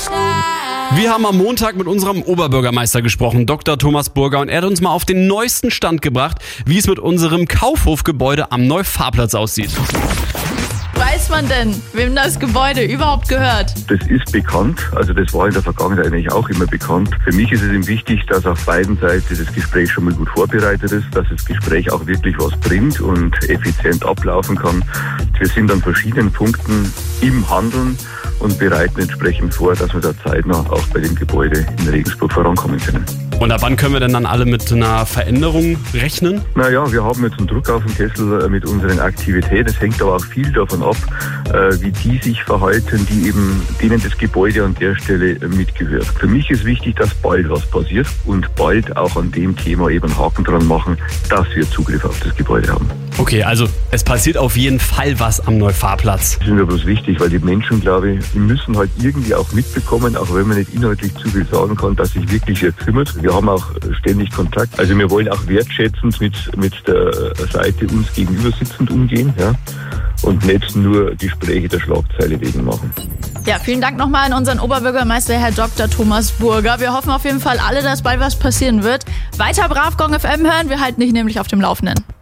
Wir haben am Montag mit unserem Oberbürgermeister gesprochen, Dr. Thomas Burger, und er hat uns mal auf den neuesten Stand gebracht, wie es mit unserem Kaufhofgebäude am Neufahrplatz aussieht. Weiß man denn, wem das Gebäude überhaupt gehört? Das ist bekannt, also das war in der Vergangenheit eigentlich auch immer bekannt. Für mich ist es eben wichtig, dass auf beiden Seiten das Gespräch schon mal gut vorbereitet ist, dass das Gespräch auch wirklich was bringt und effizient ablaufen kann. Wir sind an verschiedenen Punkten im Handeln und bereiten entsprechend vor, dass wir da zeitnah auch bei dem Gebäude in Regensburg vorankommen können. Und ab wann können wir denn dann alle mit einer Veränderung rechnen? Naja, wir haben jetzt einen Druck auf den Kessel mit unseren Aktivitäten. Es hängt aber auch viel davon ab, wie die sich verhalten, denen das Gebäude an der Stelle mitgehört. Für mich ist wichtig, dass bald was passiert und bald auch an dem Thema eben einen Haken dran machen, dass wir Zugriff auf das Gebäude haben. Okay, also es passiert auf jeden Fall was am Neufahrplatz. Das ist mir bloß wichtig, weil die Menschen, glaube ich, die müssen halt irgendwie auch mitbekommen, auch wenn man nicht inhaltlich zu viel sagen kann, dass sich wirklich wer kümmert. Wir haben auch ständig Kontakt. Also wir wollen auch wertschätzend mit der Seite uns gegenüber sitzend umgehen, ja, und nicht nur Gespräche der Schlagzeile wegen machen. Ja, vielen Dank nochmal an unseren Oberbürgermeister, Herr Dr. Thomas Burger. Wir hoffen auf jeden Fall alle, dass bald was passieren wird. Weiter brav Gong FM hören, wir halten dich nämlich auf dem Laufenden.